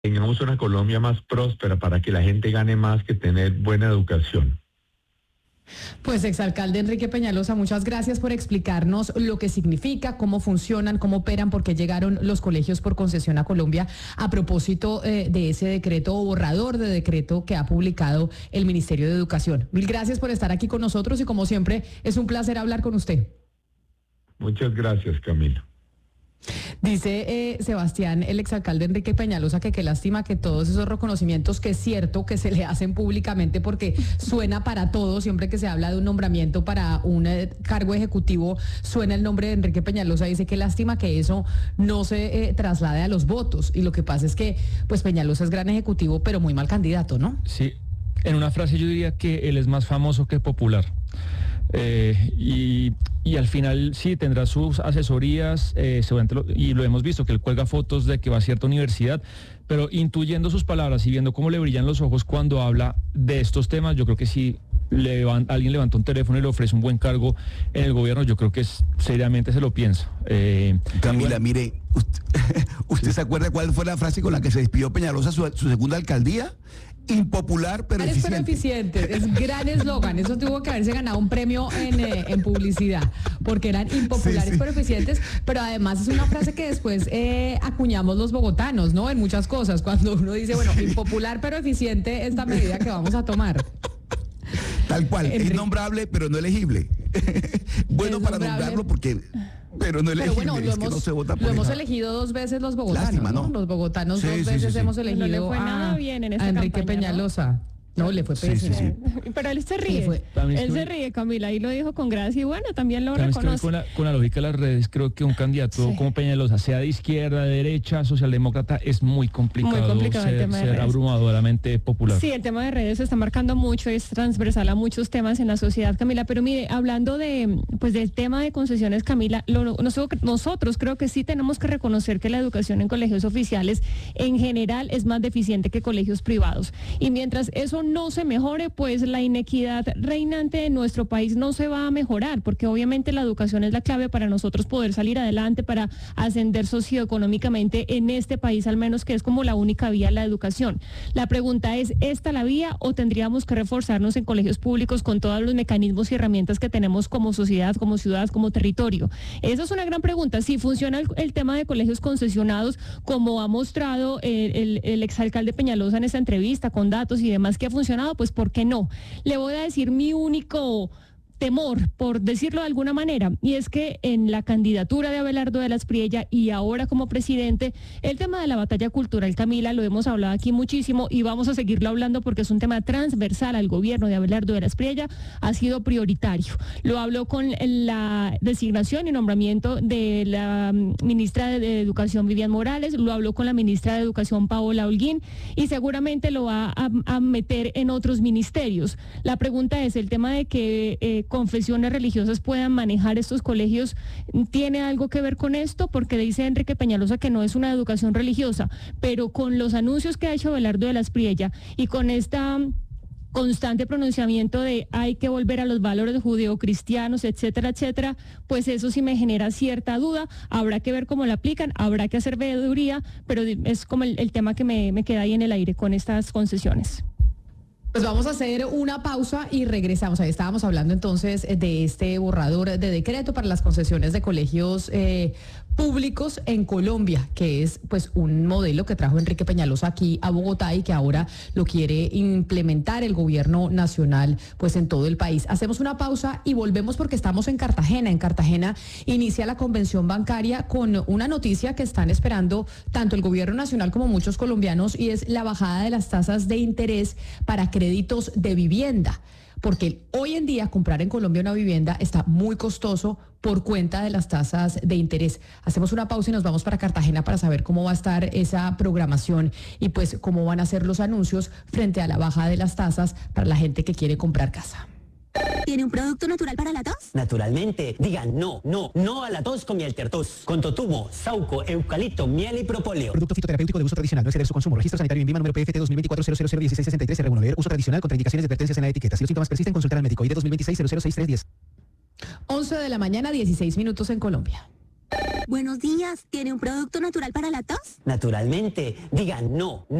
tengamos una Colombia más próspera, para que la gente gane más, que tener buena educación. Pues exalcalde Enrique Peñalosa, muchas gracias por explicarnos lo que significa, cómo funcionan, cómo operan, por qué llegaron los colegios por concesión a Colombia a propósito de ese decreto o borrador de decreto que ha publicado el Ministerio de Educación. Mil gracias por estar aquí con nosotros y como siempre es un placer hablar con usted. Muchas gracias, Camila. Dice Sebastián, el exalcalde Enrique Peñalosa, que qué lástima que todos esos reconocimientos, que es cierto que se le hacen públicamente porque suena para todo, siempre que se habla de un nombramiento para un cargo ejecutivo, suena el nombre de Enrique Peñalosa. Dice que lástima que eso no se traslade a los votos. Y lo que pasa es que pues Peñalosa es gran ejecutivo, pero muy mal candidato, ¿no? Sí, en una frase yo diría que él es más famoso que popular. Y al final sí tendrá sus asesorías, seguramente y lo hemos visto, que él cuelga fotos de que va a cierta universidad, pero intuyendo sus palabras y viendo cómo le brillan los ojos cuando habla de estos temas, yo creo que si alguien levanta un teléfono y le ofrece un buen cargo en el gobierno, yo creo que seriamente se lo piensa. Camila, mire, ¿usted se acuerda cuál fue la frase con la que se despidió Peñalosa su segunda alcaldía? Impopular pero eficiente. Es gran eslogan. Eso tuvo que haberse ganado un premio en publicidad, porque eran impopulares pero eficientes, pero además es una frase que después acuñamos los bogotanos, ¿no? En muchas cosas, cuando uno dice, bueno, impopular pero eficiente esta medida que vamos a tomar. Tal cual, es nombrable pero no elegible. Bueno, para nombrarlo porque... Pero no elegible, bueno, lo hemos elegido 2 veces los bogotanos. Lástima, ¿no? Los bogotanos sí, 2 veces hemos elegido no le fue nada bien en esta a Enrique campaña, Peñalosa. No, le fue pésimo. Sí. Pero él se ríe. Él se ríe, Camila, y lo dijo con gracia y bueno, también lo reconoce. Con la lógica de las redes, creo que un candidato como Peñalosa, sea de izquierda, de derecha, socialdemócrata, es muy complicado ser abrumadoramente popular. Sí, el tema de redes se está marcando mucho, es transversal a muchos temas en la sociedad, Camila, pero mire, hablando del tema de concesiones, Camila, nosotros creo que sí tenemos que reconocer que la educación en colegios oficiales en general es más deficiente que colegios privados. Y mientras eso no se mejore, pues la inequidad reinante en nuestro país no se va a mejorar, porque obviamente la educación es la clave para nosotros poder salir adelante, para ascender socioeconómicamente en este país, al menos, que es como la única vía la educación. La pregunta es, ¿esta la vía o tendríamos que reforzarnos en colegios públicos con todos los mecanismos y herramientas que tenemos como sociedad, como ciudad, como territorio? Esa es una gran pregunta. Si funciona el tema de colegios concesionados, como ha mostrado el exalcalde Peñalosa en esta entrevista, con datos y demás, que ha funcionado, pues ¿por qué no? Le voy a decir mi único temor, por decirlo de alguna manera, y es que en la candidatura de Abelardo de la Espriella y ahora como presidente, el tema de la batalla cultural, Camila, lo hemos hablado aquí muchísimo y vamos a seguirlo hablando porque es un tema transversal al gobierno de Abelardo de la Espriella, ha sido prioritario. Lo habló con la designación y nombramiento de la ministra de Educación, Vivian Morales, lo habló con la ministra de Educación, Paola Holguín, y seguramente lo va a meter en otros ministerios. La pregunta es, el tema de que confesiones religiosas puedan manejar estos colegios, ¿tiene algo que ver con esto? Porque dice Enrique Peñalosa que no es una educación religiosa, pero con los anuncios que ha hecho Abelardo de la Espriella y con esta constante pronunciamiento de hay que volver a los valores judeocristianos, etcétera, etcétera, pues eso sí me genera cierta duda. Habrá que ver cómo la aplican, habrá que hacer veeduría, pero es como el tema que me queda ahí en el aire con estas concesiones. Pues vamos a hacer una pausa y regresamos. Ahí estábamos hablando entonces de este borrador de decreto para las concesiones de colegios públicos en Colombia, que es pues un modelo que trajo Enrique Peñalosa aquí a Bogotá y que ahora lo quiere implementar el gobierno nacional pues en todo el país. Hacemos una pausa y volvemos porque estamos en Cartagena. En Cartagena inicia la convención bancaria con una noticia que están esperando tanto el gobierno nacional como muchos colombianos, y es la bajada de las tasas de interés para créditos de vivienda, porque hoy en día comprar en Colombia una vivienda está muy costoso por cuenta de las tasas de interés. Hacemos una pausa y nos vamos para Cartagena para saber cómo va a estar esa programación y pues cómo van a ser los anuncios frente a la baja de las tasas para la gente que quiere comprar casa. ¿Tiene un producto natural para la tos? Naturalmente. Digan no a la tos con Mieltertos. Con totumo, sauco, eucalipto, miel y propóleo. Producto fitoterapéutico de uso tradicional. No exceder su consumo. Registro sanitario INVIMA número PFT 2024-001663 R1. Uso tradicional con indicaciones y advertencias en la etiqueta. Si los síntomas persisten, consultar al médico. ID 2026-006310. 11 de la mañana, 16 minutos en Colombia. Buenos días, ¿tiene un producto natural para la tos? Naturalmente, diga no.